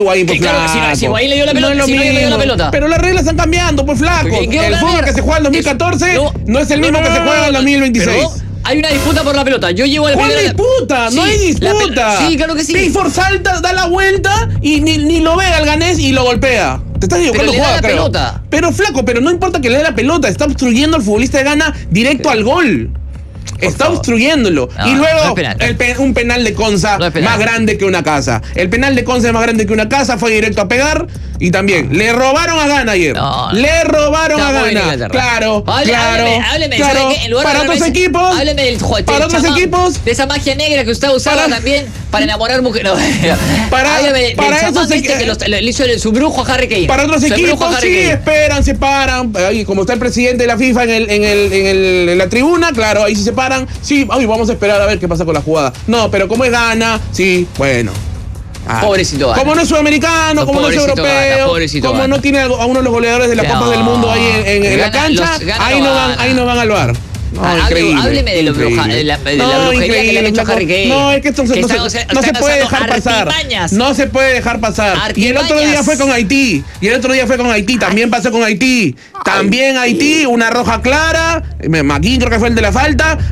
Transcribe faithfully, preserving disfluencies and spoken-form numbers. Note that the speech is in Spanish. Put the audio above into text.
Higuaín, pues, claro, flaco. si, no, si Higuaín le dio la pelota, no si no le dio la pelota. Pero las reglas están cambiando, pues flaco. El fútbol que se juega en dos mil catorce no, no es el mismo no, que se juega en dos mil veintiséis. Pero hay una disputa por la pelota. Yo llevo el ¿Cuál disputa? Sí, no hay disputa. Sí, claro que sí. Pickford salta, da la vuelta y ni, ni lo ve al ganés y lo golpea. Te estás equivocando, pero le da la creo. pelota. Pero flaco, pero no importa que le dé la pelota, está obstruyendo al futbolista de Ghana directo sí. al gol. Por está favor. obstruyéndolo. No, y luego no penal, el pe un penal de Conza no más grande que una casa. El penal de Conza es más grande que una casa, fue directo a pegar. Y también, no. le robaron a Ghana ayer. No, le robaron no, a Ghana. Claro, Hable, claro. Hábleme, hábleme, claro. En lugar para de otros equipos. Hábleme del juego. Para otros equipos. De esa magia negra que usted usaba para, también para enamorar mujeres. No, para hábleme para esos equipos. Que los, le hizo su brujo a Harry Kane. Para otros equipos, sí, esperan, se paran. Ahí, como está el presidente de la FIFA en, el, en, el, en, el, en la tribuna, claro, ahí sí se paran. Sí, ay, vamos a esperar a ver qué pasa con la jugada. No, pero como es Ghana, sí, bueno. Ah, pobrecito Ghana. Como no es sudamericano, no, como no es europeo, Ghana, como Ghana. No tiene a uno de los goleadores de la no, Copa del Mundo ahí en, en, en la cancha, ahí no, van, ahí no van al bar. No, ah, hábleme de, lo bruja, de la, de no, la brujería que le han hecho a Harry Kane. No, es que esto que no, se, se, no se puede dejar pasar. No se puede dejar pasar. Artimañas. Y el otro día fue con Haití. Y el otro día fue con Haití. También pasó con Haití. También Haití, una roja clara. McKean creo que fue el de la falta.